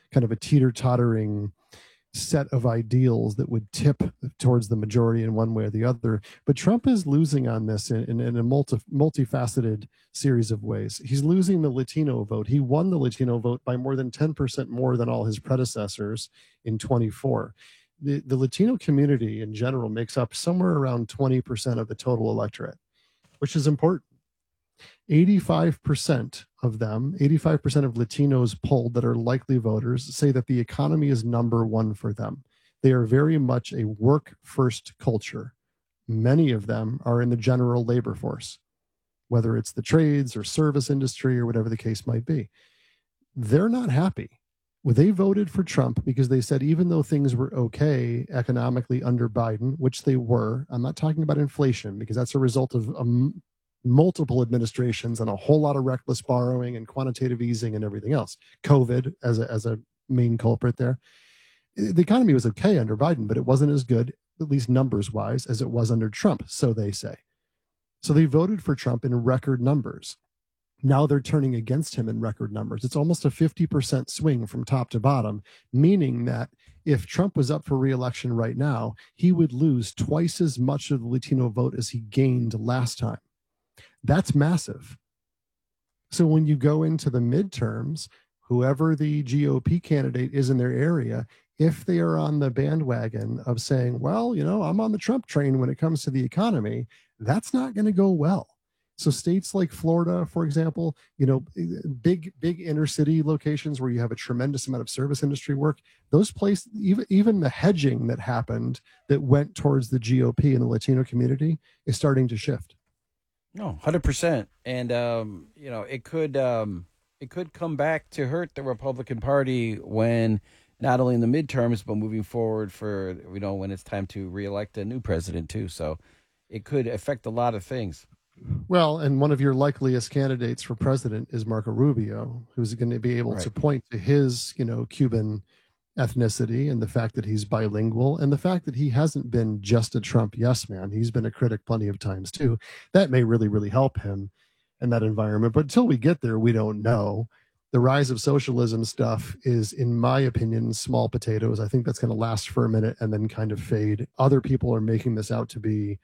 kind of a teeter-tottering set of ideals that would tip towards the majority in one way or the other. But Trump is losing on this in a multifaceted series of ways. He's losing the Latino vote. He won the Latino vote by more than 10% more than all his predecessors in 24. The Latino community in general makes up somewhere around 20% of the total electorate, which is important. 85% of them, 85% of Latinos polled that are likely voters say that the economy is number one for them. They are very much a work first culture. Many of them are in the general labor force, whether it's the trades or service industry or whatever the case might be. They're not happy. Well, they voted for Trump because they said even though things were okay economically under Biden, which they were, I'm not talking about inflation because that's a result of multiple administrations and a whole lot of reckless borrowing and quantitative easing and everything else. COVID as a main culprit there. The economy was okay under Biden, but it wasn't as good, at least numbers wise, as it was under Trump, so they say. So they voted for Trump in record numbers. Now they're turning against him in record numbers. It's almost a 50% swing from top to bottom, meaning that if Trump was up for re-election right now, he would lose twice as much of the Latino vote as he gained last time. That's massive. So when you go into the midterms, whoever the GOP candidate is in their area, if they are on the bandwagon of saying, well, I'm on the Trump train when it comes to the economy, that's not going to go well. So states like Florida, for example, big inner city locations where you have a tremendous amount of service industry work, those places, even the hedging that happened that went towards the GOP and the Latino community is starting to shift. No, 100%. And, it could come back to hurt the Republican Party when not only in the midterms, but moving forward for, when it's time to reelect a new president, too. So it could affect a lot of things. Well, and one of your likeliest candidates for president is Marco Rubio, who's going to be able to point to his, Cuban ethnicity and the fact that he's bilingual and the fact that he hasn't been just a Trump yes man. He's been a critic plenty of times too. That may really, really help him in that environment. But until we get there, we don't know. The rise of socialism stuff is, in my opinion, small potatoes. I think that's going to last for a minute and then kind of fade. Other people are making this out to be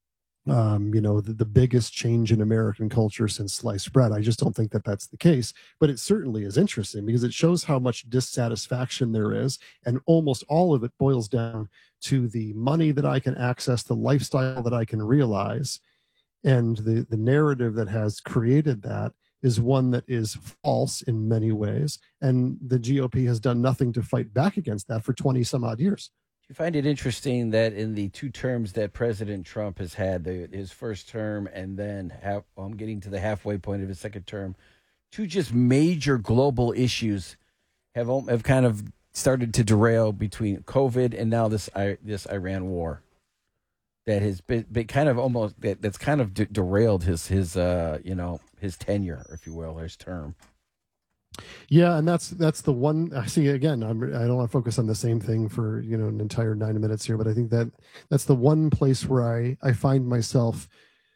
the biggest change in American culture since sliced bread. I just don't think that that's the case, but it certainly is interesting because it shows how much dissatisfaction there is. And almost all of it boils down to the money that I can access, the lifestyle that I can realize. And the narrative that has created that is one that is false in many ways. And the GOP has done nothing to fight back against that for 20 some odd years. Do you find it interesting that in the two terms that President Trump has had, his first term and then getting to the halfway point of his second term, two just major global issues have kind of started to derail between COVID and now this Iran war that has been kind of almost that's kind of derailed his tenure, if you will, his term. Yeah, and that's the one. I see. Again, I don't want to focus on the same thing for an entire 9 minutes here, but I think that's the one place where I find myself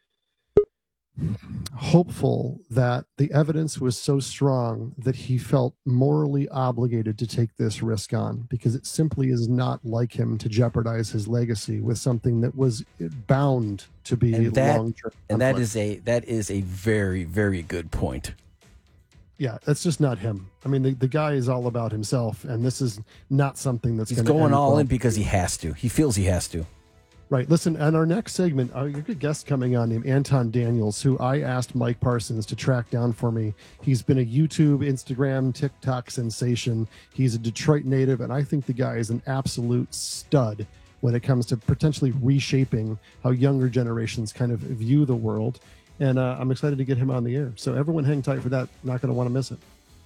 hopeful that the evidence was so strong that he felt morally obligated to take this risk on, because it simply is not like him to jeopardize his legacy with something that was bound to be long-term. And that is a very, very good point. Yeah, that's just not him. I mean, the guy is all about himself, and this is not something that's going to end going all well. in because he has to. He feels he has to. Right. Listen, and our next segment, our good guest coming on named Anton Daniels, who I asked Mike Parsons to track down for me. He's been a YouTube, Instagram, TikTok sensation. He's a Detroit native, and I think the guy is an absolute stud when it comes to potentially reshaping how younger generations kind of view the world. And I'm excited to get him on the air. So everyone hang tight for that. Not going to want to miss it.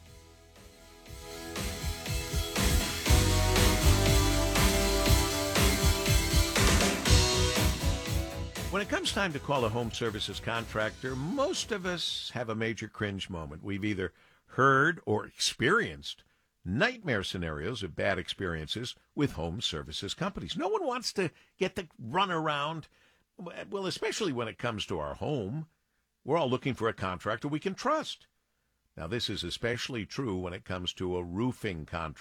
When it comes time to call a home services contractor, most of us have a major cringe moment. We've either heard or experienced nightmare scenarios of bad experiences with home services companies. No one wants to get the runaround, well, especially when it comes to our home. We're all looking for a contractor we can trust. Now, this is especially true when it comes to a roofing contract.